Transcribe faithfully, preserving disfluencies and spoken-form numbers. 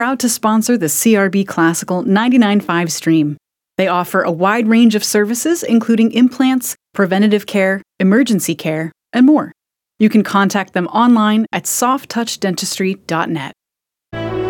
Proud to sponsor the C R B Classical ninety-nine point five stream. They offer a wide range of services, including implants, preventative care, emergency care, and more. You can contact them online at soft touch dentistry dot net.